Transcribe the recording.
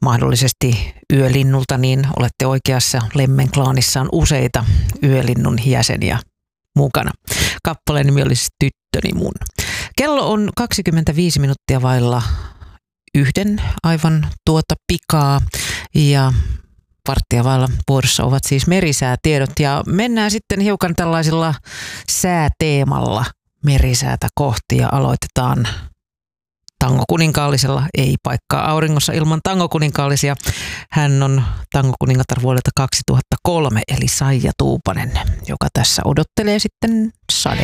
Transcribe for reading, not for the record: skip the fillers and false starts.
mahdollisesti yölinnulta, niin olette oikeassa. Lemmenklaanissa on useita yölinnun jäseniä mukana. Kappaleen nimi olisi Tyttöni mun. Kello on 25 minuuttia vailla yhden aivan tuota pikaa ja varttia vailla vuorossa ovat siis merisäätiedot ja mennään sitten hiukan tällaisella sääteemalla merisäätä kohti ja aloitetaan tangokuninkaalisella, ei paikkaa auringossa ilman tangokuninkaallisia. Hän on tangokuningatar vuodelta 2003 eli Saija Tuupanen, joka tässä odottelee sitten